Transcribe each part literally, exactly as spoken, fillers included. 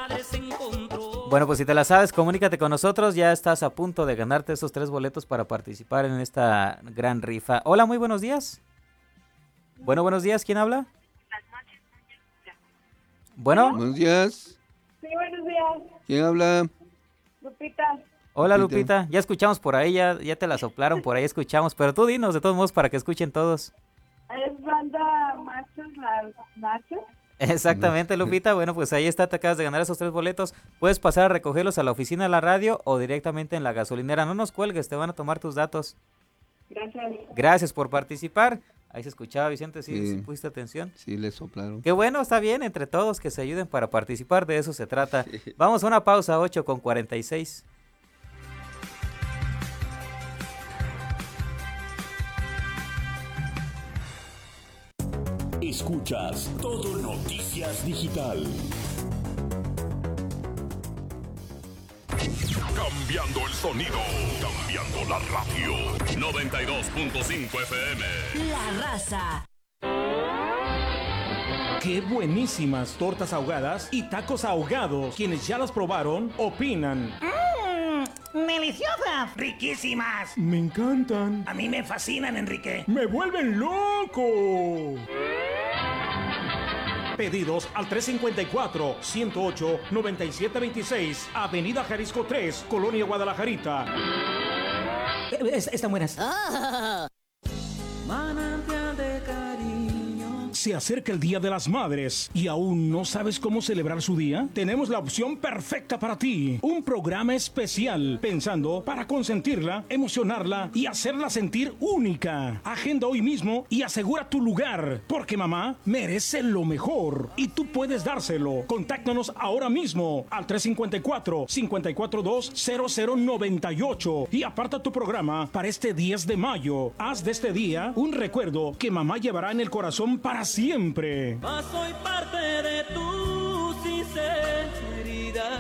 Bueno, pues si te la sabes, comunícate con nosotros. Ya estás a punto de ganarte esos tres boletos para participar en esta gran rifa. Hola, muy buenos días. Bueno, buenos días. ¿Quién habla? Bueno. Buenos días. Sí, buenos días. ¿Quién habla? Lupita. Hola, Lupita. Lupita. Ya escuchamos por ahí, ya, ya te la soplaron por ahí, escuchamos. Pero tú dinos de todos modos para que escuchen todos. Es banda Machos Las Nachos. Exactamente, Lupita. Bueno, pues ahí está, te acabas de ganar esos tres boletos. Puedes pasar a recogerlos a la oficina de la radio o directamente en la gasolinera. No nos cuelgues, te van a tomar tus datos. Gracias. Gracias por participar. Ahí se escuchaba, Vicente, ¿sí, Sí. ¿sí pusiste atención? Sí, le soplaron. Qué bueno, está bien, entre todos que se ayuden para participar, de eso se trata. Vamos a una pausa, ocho con cuarenta y seis. Escuchas Todo Noticias Digital. Cambiando el sonido, cambiando la radio. noventa y dos punto cinco F M. La Raza. ¡Qué buenísimas tortas ahogadas y tacos ahogados! Quienes ya las probaron, opinan. ¡Mmm! ¡Deliciosas! ¡Riquísimas! Me encantan. A mí me fascinan, Enrique. ¡Me vuelven loco! Pedidos al tres cinco cuatro, uno cero ocho, nueve siete dos seis, Avenida Jalisco tres, Colonia Guadalajarita. Es, están buenas. Ah. Manantial de cariño. Se acerca el Día de las Madres y aún no sabes cómo celebrar su día. Tenemos la opción perfecta para ti. Un programa especial pensando para consentirla, emocionarla y hacerla sentir única. Agenda hoy mismo y asegura tu lugar, porque mamá merece lo mejor y tú puedes dárselo. Contáctanos ahora mismo al tres cinco cuatro, cinco cuatro dos, cero cero nueve ocho y aparta tu programa para este diez de mayo. Haz de este día un recuerdo que mamá llevará en el corazón para siempre. Mas soy parte de tu sinceridad.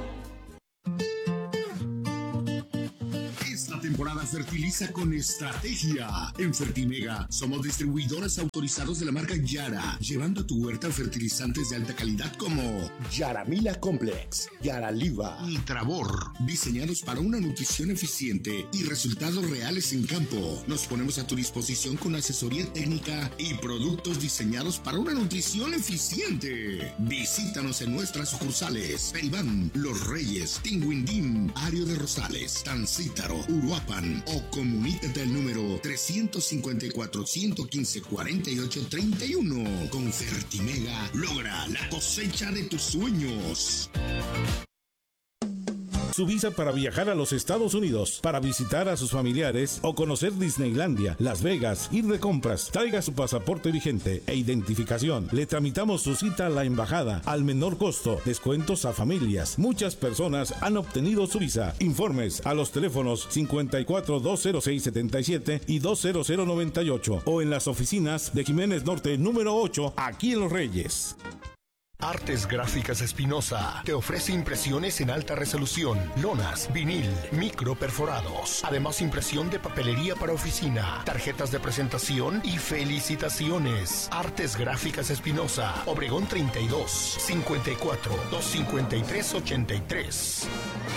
Esta temporada fertiliza con estrategia. En Fertimega somos distribuidores autorizados de la marca Yara, llevando a tu huerta fertilizantes de alta calidad como Yaramila Complex, Yaraliva y Travor, diseñados para una nutrición eficiente y resultados reales en campo. Nos ponemos a tu disposición con asesoría técnica y productos diseñados para una nutrición eficiente. Visítanos en nuestras sucursales: Peribán, Los Reyes, Tinguindín, Ario de Rosales, Tancítaro, Uruapan, o comunícate al número tres cinco cuatro, uno uno cinco, cuatro ocho tres uno. Con Fertimega logra la cosecha de tus sueños. Su visa para viajar a los Estados Unidos, para visitar a sus familiares o conocer Disneylandia, Las Vegas, ir de compras. Traiga su pasaporte vigente e identificación. Le tramitamos su cita a la embajada al menor costo. Descuentos a familias. Muchas personas han obtenido su visa. Informes a los teléfonos cincuenta y cuatro, dos cero seis, setenta y siete y dos cero cero noventa y ocho o en las oficinas de Jiménez Norte número ocho, aquí en Los Reyes. Artes Gráficas Espinosa te ofrece impresiones en alta resolución, lonas, vinil, micro perforados. Además, impresión de papelería para oficina, tarjetas de presentación y felicitaciones. Artes Gráficas Espinosa, Obregón treinta y dos, cincuenta y cuatro, doscientos cincuenta y tres, ochenta y tres.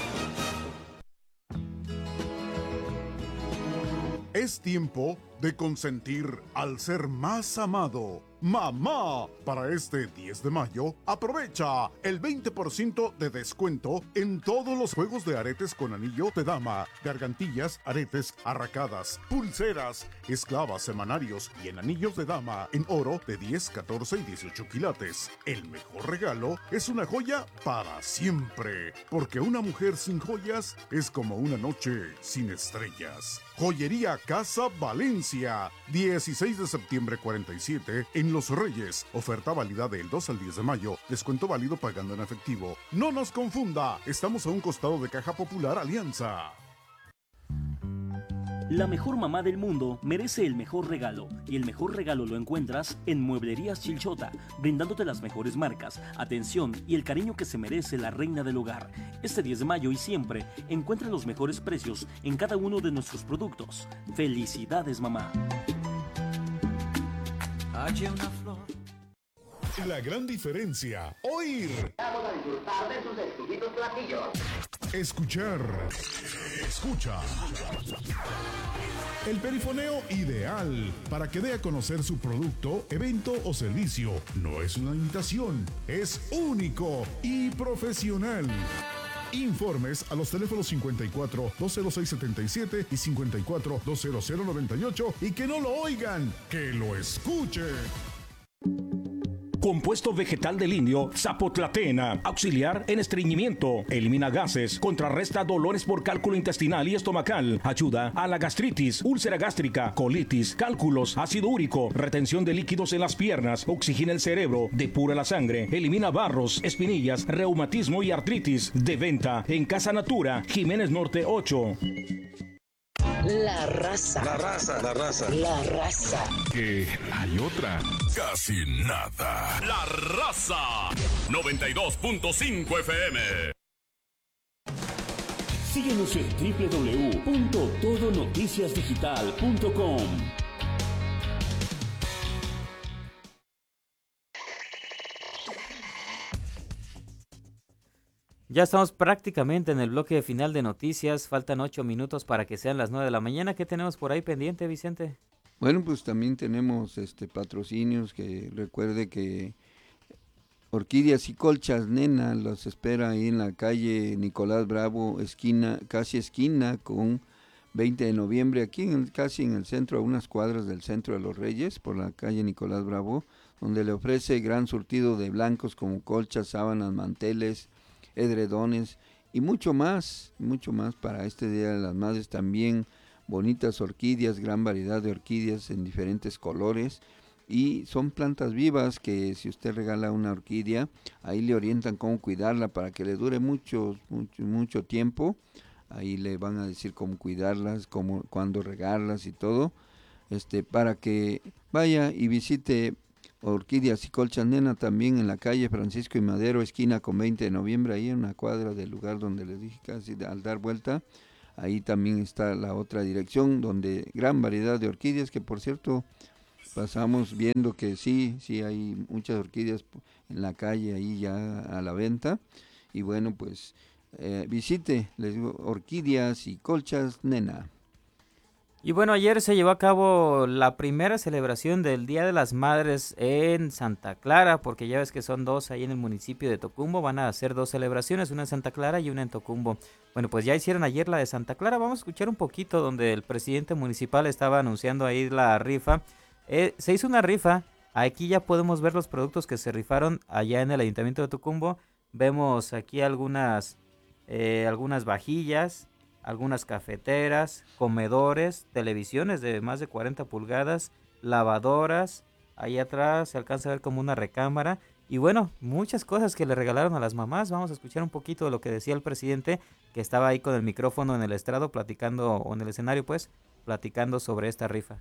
Es tiempo de consentir al ser más amado, mamá. Para este diez de mayo, aprovecha el veinte por ciento de descuento en todos los juegos de aretes con anillo de dama, gargantillas, aretes, arracadas, pulseras, esclavas, semanarios y en anillos de dama en oro de diez, catorce y dieciocho quilates. El mejor regalo es una joya para siempre, porque una mujer sin joyas es como una noche sin estrellas. Joyería Casa Valencia, dieciséis de septiembre cuarenta y siete en Los Reyes. Oferta válida del dos al diez de mayo. Descuento válido pagando en efectivo. No nos confunda, estamos a un costado de Caja Popular Alianza. La mejor mamá del mundo merece el mejor regalo, y el mejor regalo lo encuentras en Mueblerías Chilchota, brindándote las mejores marcas, atención y el cariño que se merece la reina del hogar. Este diez de mayo y siempre, encuentra los mejores precios en cada uno de nuestros productos. ¡Felicidades, mamá! La gran diferencia, oír. Vamos a disfrutar de platillos. Escuchar. Escucha. El perifoneo ideal para que dé a conocer su producto, evento o servicio. No es una imitación, es único y profesional. Informes a los teléfonos cincuenta y cuatro, dos cero seis, setenta y siete y cincuenta y cuatro, dos cero cero, noventa y ocho y que no lo oigan, que lo escuchen. Compuesto vegetal del indio Zapotlatena, auxiliar en estreñimiento, elimina gases, contrarresta dolores por cálculo intestinal y estomacal, ayuda a la gastritis, úlcera gástrica, colitis, cálculos, ácido úrico, retención de líquidos en las piernas, oxigena el cerebro, depura la sangre, elimina barros, espinillas, reumatismo y artritis. De venta en Casa Natura, Jiménez Norte ocho. La raza. La raza, la raza. La raza. Que hay otra. Casi nada. La raza. noventa y dos punto cinco F M. Síguenos en doble u doble u doble u punto todo noticias digital punto com. Ya estamos prácticamente en el bloque final de noticias. Faltan ocho minutos para que sean las nueve de la mañana. ¿Qué tenemos por ahí pendiente, Vicente? Bueno, pues también tenemos este patrocinios, que recuerde que Orquídeas y Colchas Nena los espera ahí en la calle Nicolás Bravo, esquina, casi esquina con veinte de noviembre, aquí en el, casi en el centro, a unas cuadras del Centro de los Reyes, por la calle Nicolás Bravo, donde le ofrece gran surtido de blancos como colchas, sábanas, manteles, edredones y mucho más, mucho más para este Día de las Madres. También bonitas orquídeas, gran variedad de orquídeas en diferentes colores, y son plantas vivas que si usted regala una orquídea, ahí le orientan cómo cuidarla para que le dure mucho, mucho, mucho tiempo. Ahí le van a decir cómo cuidarlas, cómo, cuándo regarlas y todo, este, para que vaya y visite Orquídeas y Colchas Nena también en la calle Francisco y Madero, esquina con veinte de noviembre, ahí en una cuadra del lugar donde les dije, casi al dar vuelta. Ahí también está la otra dirección, donde gran variedad de orquídeas, que por cierto pasamos viendo que sí, sí hay muchas orquídeas en la calle ahí ya a la venta. Y bueno, pues eh, visite, les digo, Orquídeas y Colchas Nena. Y bueno, ayer se llevó a cabo la primera celebración del Día de las Madres en Santa Clara, porque ya ves que son dos ahí en el municipio de Tocumbo. Van a hacer dos celebraciones, una en Santa Clara y una en Tocumbo. Bueno, pues ya hicieron ayer la de Santa Clara. Vamos a escuchar un poquito donde el presidente municipal estaba anunciando ahí la rifa. Eh, se hizo una rifa. Aquí ya podemos ver los productos que se rifaron allá en el Ayuntamiento de Tocumbo. Vemos aquí algunas, eh, algunas vajillas, algunas cafeteras, comedores, televisiones de más de cuarenta pulgadas, lavadoras, ahí atrás se alcanza a ver como una recámara, y bueno, muchas cosas que le regalaron a las mamás. Vamos a escuchar un poquito de lo que decía el presidente, que estaba ahí con el micrófono en el estrado platicando, o en el escenario pues, platicando sobre esta rifa.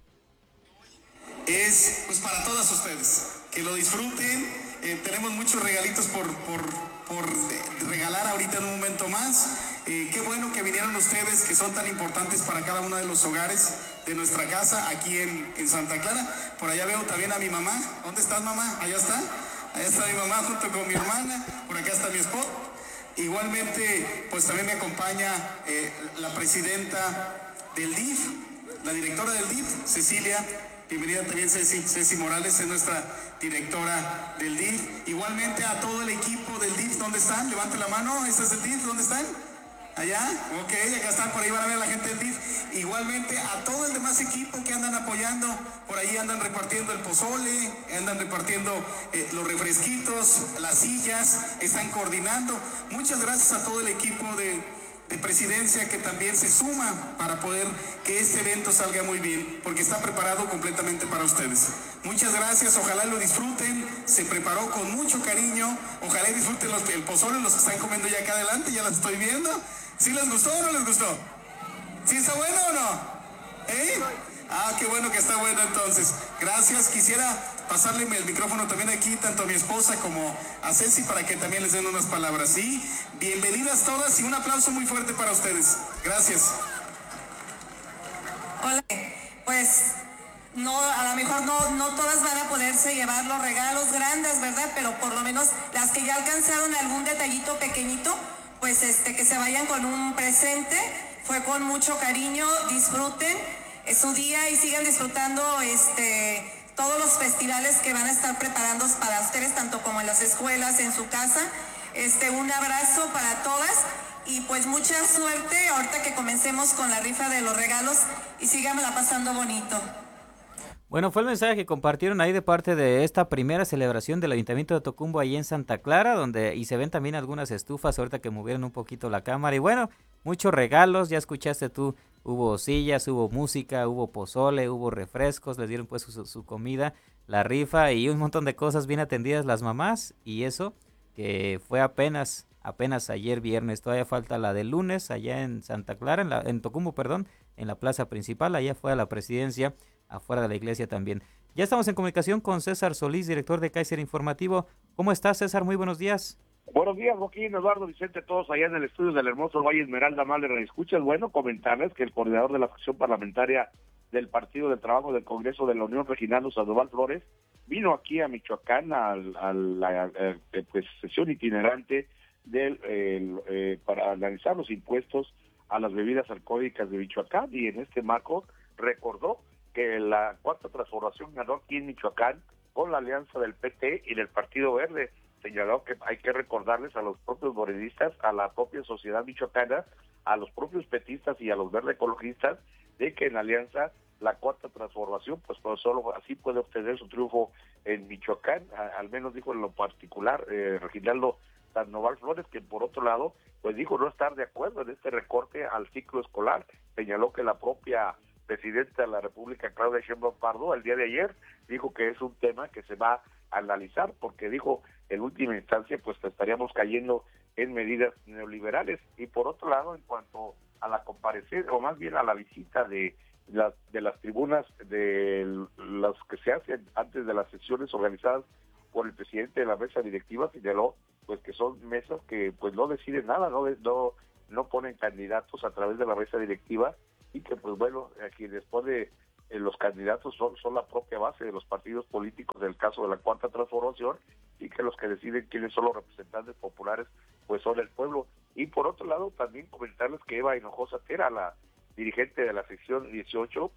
Es pues para todas ustedes, que lo disfruten. Eh, tenemos muchos regalitos por, por, por regalar ahorita en un momento más. Eh, qué bueno que vinieron ustedes, que son tan importantes para cada uno de los hogares de nuestra casa aquí en, en Santa Clara. Por allá veo también a mi mamá. ¿Dónde estás, mamá? Allá está. Allá está mi mamá junto con mi hermana. Por acá está mi esposo. Igualmente, pues también me acompaña eh, la presidenta del D I F, la directora del D I F, Cecilia. Bienvenida también Ceci, Ceci Morales, es nuestra directora del D I F. Igualmente a todo el equipo del D I F, ¿dónde están? Levante la mano, ¿este es el D I F? ¿Dónde están? ¿Allá? Ok, acá están, por ahí van a ver a la gente del D I F. Igualmente a todo el demás equipo que andan apoyando, por ahí andan repartiendo el pozole, andan repartiendo eh, los refresquitos, las sillas, están coordinando. Muchas gracias a todo el equipo de... de presidencia que también se suma para poder que este evento salga muy bien, porque está preparado completamente para ustedes. Muchas gracias, ojalá lo disfruten, se preparó con mucho cariño, ojalá disfruten los, el pozole, los que están comiendo ya acá adelante, ya los estoy viendo. ¿Sí les gustó o no les gustó? ¿Sí está bueno o no? ¿Eh? Ah, qué bueno que está bueno entonces. Gracias, quisiera pasarle el micrófono también aquí, tanto a mi esposa como a Ceci, para que también les den unas palabras. Sí, bienvenidas todas y un aplauso muy fuerte para ustedes. Gracias. Hola, pues no, a lo mejor no, no todas van a poderse llevar los regalos grandes, ¿verdad? Pero por lo menos las que ya alcanzaron algún detallito pequeñito, pues pues este, que se vayan con un presente. Fue con mucho cariño, disfruten su día y sigan disfrutando este, todos los festivales que van a estar preparando para ustedes, tanto como en las escuelas, en su casa. Este, un abrazo para todas y pues mucha suerte ahorita que comencemos con la rifa de los regalos y síganla pasando bonito. Bueno, fue el mensaje que compartieron ahí de parte de esta primera celebración del Ayuntamiento de Tocumbo ahí en Santa Clara, donde y se ven también algunas estufas ahorita que movieron un poquito la cámara y bueno, muchos regalos, ya escuchaste tú, hubo sillas, hubo música, hubo pozole, hubo refrescos, les dieron pues su, su comida, la rifa y un montón de cosas bien atendidas las mamás y eso que fue apenas, apenas ayer viernes, todavía falta la del lunes allá en Santa Clara, en, la, en Tocumbo, perdón, en la plaza principal, allá fue a la presidencia, afuera de la iglesia también. Ya estamos en comunicación con César Solís, director de Kaiser Informativo. ¿Cómo estás, César? Muy buenos días. Buenos días, Joaquín, Eduardo, Vicente, todos allá en el estudio del hermoso Valle Esmeralda, Madre de Escuchas. Bueno, comentarles que el coordinador de la fracción parlamentaria del Partido del Trabajo del Congreso de la Unión, Reginaldo Sandoval Flores, vino aquí a Michoacán a, a la a, pues, sesión itinerante del, el, eh, para analizar los impuestos a las bebidas alcohólicas de Michoacán y en este marco recordó que la cuarta transformación ganó aquí en Michoacán con la alianza del P T y del Partido Verde. Señaló que hay que recordarles a los propios morenistas, a la propia sociedad michoacana, a los propios petistas y a los verde ecologistas, de que en la alianza la cuarta transformación, pues, pues solo así puede obtener su triunfo en Michoacán, a, al menos dijo en lo particular eh, Reginaldo Sandoval Flores, que por otro lado, pues dijo no estar de acuerdo en este recorte al ciclo escolar. Señaló que la propia presidenta de la República, Claudia Sheinbaum Pardo, el día de ayer dijo que es un tema que se va a analizar, porque dijo, en última instancia, pues estaríamos cayendo en medidas neoliberales. Y por otro lado, en cuanto a la comparecencia, o más bien a la visita de las de las tribunas de las que se hacen antes de las sesiones organizadas por el presidente de la mesa directiva, señaló pues que son mesas que pues no deciden nada, no no no ponen candidatos a través de la mesa directiva, y que pues bueno, a quienes pone eh, los candidatos son, son la propia base de los partidos políticos del caso de la cuarta transformación, y que los que deciden quiénes son los representantes populares pues son el pueblo. Y por otro lado también comentarles que Eva Hinojosa Tera, la dirigente de la sección dieciocho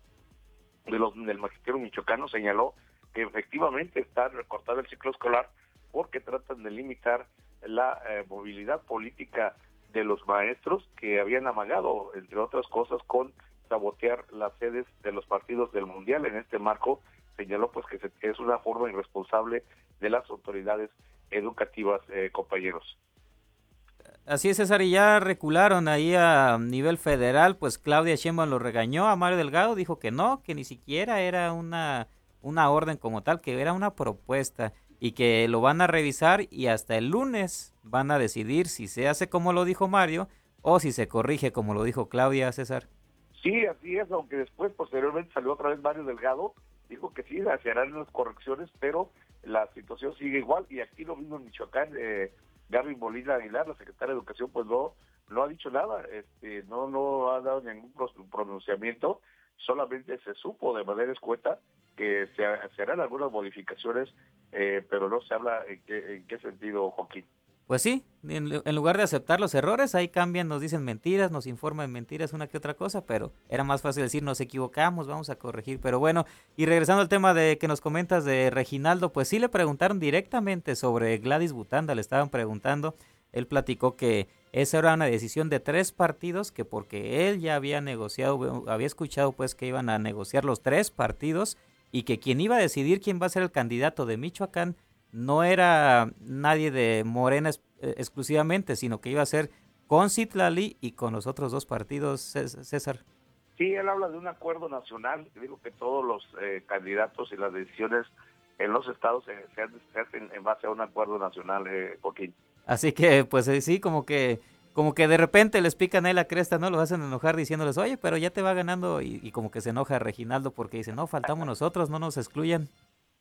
de los del magisterio michoacano, señaló que efectivamente están recortando el ciclo escolar porque tratan de limitar la eh, movilidad política de los maestros, que habían amagado, entre otras cosas, con sabotear las sedes de los partidos del Mundial. En este marco señaló pues que se, es una forma irresponsable de las autoridades educativas, eh, compañeros. Así es, César, y ya recularon ahí a nivel federal, pues Claudia Sheinbaum lo regañó a Mario Delgado, dijo que no, que ni siquiera era una, una orden como tal, que era una propuesta y que lo van a revisar y hasta el lunes van a decidir si se hace como lo dijo Mario o si se corrige como lo dijo Claudia, César. Sí, así es, aunque después posteriormente salió otra vez Mario Delgado, dijo que sí, se harán las correcciones, pero la situación sigue igual, y aquí lo mismo en Michoacán, eh, Gaby Molina Aguilar, la secretaria de Educación, pues no, no ha dicho nada, este, no, no ha dado ningún pronunciamiento, solamente se supo de manera escueta que se, se harán algunas modificaciones, eh, pero no se habla en qué, en qué sentido, Joaquín. Pues sí, en, en lugar de aceptar los errores, ahí cambian, nos dicen mentiras, nos informan mentiras, una que otra cosa, pero era más fácil decir nos equivocamos, vamos a corregir. Pero bueno, y regresando al tema de que nos comentas de Reginaldo, pues sí le preguntaron directamente sobre Gladys Butanda, le estaban preguntando, él platicó que esa era una decisión de tres partidos, que porque él ya había negociado, había escuchado pues que iban a negociar los tres partidos, y que quien iba a decidir quién va a ser el candidato de Michoacán no era nadie de Morena es, eh, exclusivamente, sino que iba a ser con Citlali y con los otros dos partidos, César. Sí, él habla de un acuerdo nacional, digo que todos los eh, candidatos y las decisiones en los estados se, se, se hacen en base a un acuerdo nacional, eh, Joaquín. Así que, pues eh, sí, como que como que de repente les pican ahí la cresta, ¿no? Los hacen enojar diciéndoles, oye, pero ya te va ganando, y, y como que se enoja Reginaldo porque dice, no, faltamos nosotros, no nos excluyan.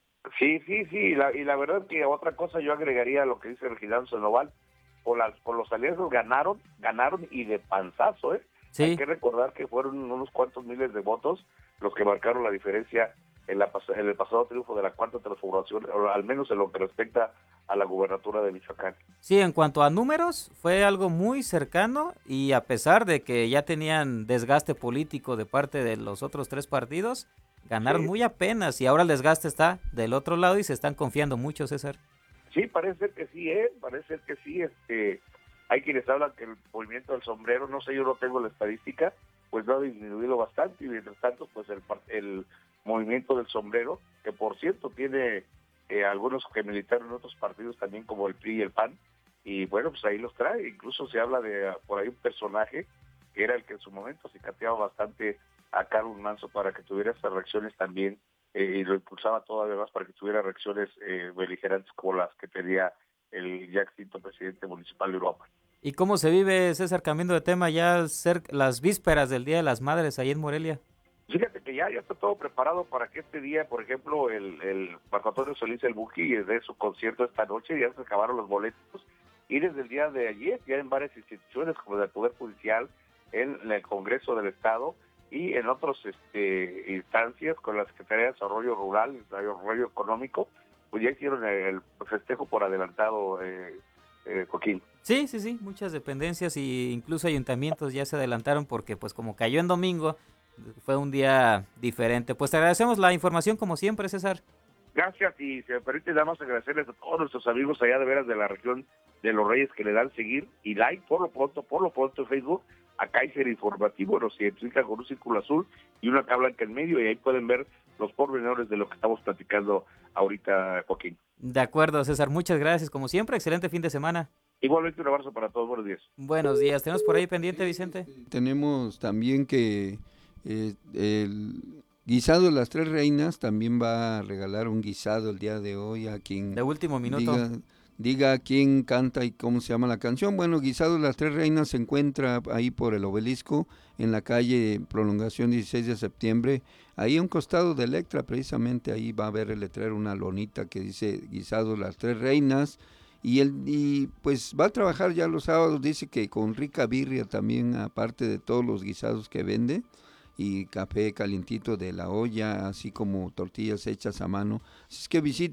Sí, sí, sí, y la, y la verdad que otra cosa yo agregaría a lo que dice Reginaldo Sandoval, con, las, con los aliados ganaron, ganaron y de panzazo, ¿eh? Sí. Hay que recordar que fueron unos cuantos miles de votos los que marcaron la diferencia en, la, en el pasado triunfo de la Cuarta Transformación, o al menos en lo que respecta a la gubernatura de Michoacán. Sí, en cuanto a números, fue algo muy cercano y a pesar de que ya tenían desgaste político de parte de los otros tres partidos, ganaron sí. muy apenas y ahora el desgaste está del otro lado y se están confiando mucho, César. Sí, parece ser que sí, ¿eh? Parece ser que sí. Este, hay quienes hablan que el movimiento del sombrero, no sé, yo no tengo la estadística, pues no ha disminuido bastante y mientras tanto, pues el, el movimiento del sombrero, que por cierto tiene eh, algunos que militaron en otros partidos también como el P R I y el P A N, y bueno, pues ahí los trae. Incluso se habla de por ahí un personaje que era el que en su momento cicateaba bastante a Carlos Manso para que tuviera esas reacciones también, eh, y lo impulsaba todavía más para que tuviera reacciones eh, beligerantes como las que tenía el ya extinto presidente municipal de Europa. ¿Y cómo se vive, César, cambiando de tema, ya ser las vísperas del Día de las Madres ahí en Morelia? Fíjate que ya, ya está todo preparado para que este día, por ejemplo, el, el Marco Antonio Solís el Buki dé su concierto esta noche, ya se acabaron los boletos, y desde el día de ayer ya en varias instituciones como el Poder Judicial, en el Congreso del Estado y en otras este, instancias con la Secretaría de Desarrollo Rural, Desarrollo Económico, pues ya hicieron el festejo por adelantado, eh, eh, Joaquín. Sí, sí, sí, muchas dependencias e incluso ayuntamientos ya se adelantaron porque pues como cayó en domingo, fue un día diferente. Pues te agradecemos la información como siempre, César. Gracias, y si me permite nada más agradecerles a todos nuestros amigos allá de veras de la región de Los Reyes que le dan seguir y like por lo pronto, por lo pronto en Facebook, a Kaiser Informativo, nos identifica con un círculo azul y una K blanca en medio, y ahí pueden ver los pormenores de lo que estamos platicando ahorita, Joaquín. De acuerdo, César, muchas gracias, como siempre, excelente fin de semana. Igualmente un abrazo para todos, buenos días. Buenos días, ¿tenemos por ahí pendiente, Vicente? Tenemos también que eh, el guisado de las Tres Reinas también va a regalar un guisado el día de hoy a quien... De último minuto. Diga, diga quién canta y cómo se llama la canción. Bueno, Guisado de las Tres Reinas se encuentra ahí por el Obelisco, en la calle Prolongación dieciséis de septiembre, ahí a un costado de Electra, precisamente ahí va a haber el letrero, una lonita que dice Guisado de las Tres Reinas, y él y pues va a trabajar ya los sábados, dice que con rica birria también, aparte de todos los guisados que vende, y café calientito de la olla, así como tortillas hechas a mano. Así es que visite